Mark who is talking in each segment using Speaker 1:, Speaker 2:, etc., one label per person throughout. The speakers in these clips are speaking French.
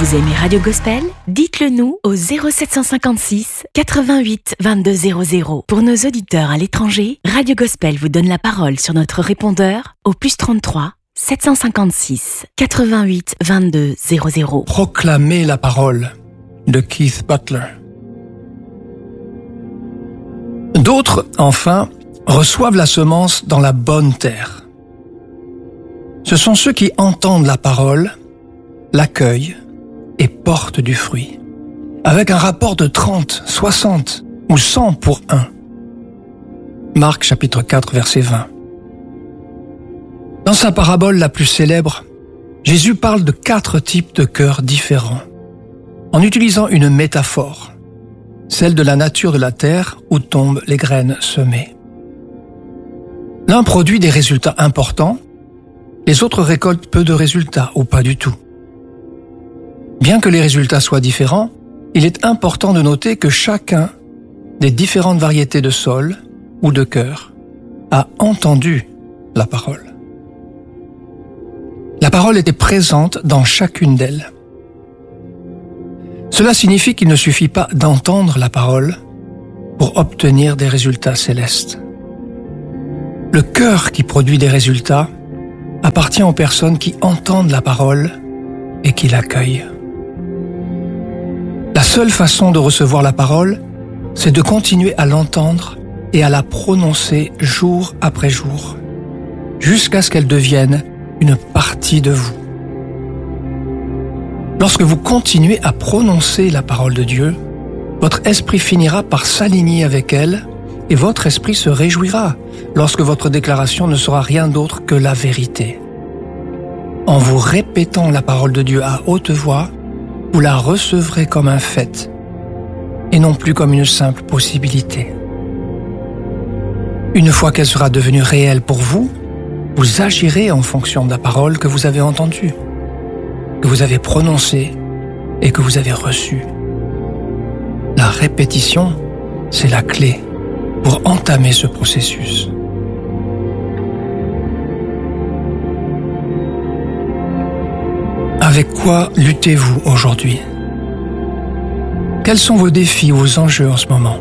Speaker 1: Vous aimez Radio Gospel? Dites-le nous au 0756 88 22 00. Pour nos auditeurs à l'étranger, Radio Gospel vous donne la parole sur notre répondeur au +33 756 88 22 00.
Speaker 2: Proclamer la parole de Keith Butler. D'autres, enfin, reçoivent la semence dans la bonne terre. Ce sont ceux qui entendent la parole, l'accueillent et portent du fruit, avec un rapport de 30, 60 ou 100 pour 1. Marc chapitre 4, verset 20. Dans sa parabole la plus célèbre, Jésus parle de 4 types de cœurs différents, en utilisant une métaphore, celle de la nature de la terre où tombent les graines semées. L'un produit des résultats importants, les autres récoltent peu de résultats ou pas du tout. Bien que les résultats soient différents, il est important de noter que chacun des différentes variétés de sol ou de cœur a entendu la parole. La parole était présente dans chacune d'elles. Cela signifie qu'il ne suffit pas d'entendre la parole pour obtenir des résultats célestes. Le cœur qui produit des résultats appartient aux personnes qui entendent la parole et qui l'accueillent. La seule façon de recevoir la parole, c'est de continuer à l'entendre et à la prononcer jour après jour, jusqu'à ce qu'elle devienne une partie de vous. Lorsque vous continuez à prononcer la parole de Dieu, votre esprit finira par s'aligner avec elle et votre esprit se réjouira lorsque votre déclaration ne sera rien d'autre que la vérité. En vous répétant la parole de Dieu à haute voix, vous la recevrez comme un fait et non plus comme une simple possibilité. Une fois qu'elle sera devenue réelle pour vous, vous agirez en fonction de la parole que vous avez entendue, que vous avez prononcée et que vous avez reçue. La répétition, c'est la clé pour entamer ce processus. Avec quoi luttez-vous aujourd'hui? Quels sont vos défis ou vos enjeux en ce moment?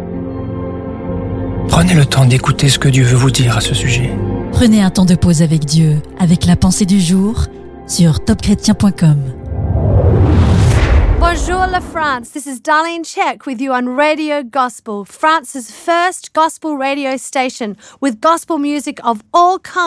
Speaker 2: Prenez le temps d'écouter ce que Dieu veut vous dire à ce sujet.
Speaker 3: Prenez un temps de pause avec Dieu, avec la pensée du jour sur topchrétien.com.
Speaker 4: Bonjour la France, this is Darlene Check with you on Radio Gospel, France's first gospel radio station with gospel music of all kinds.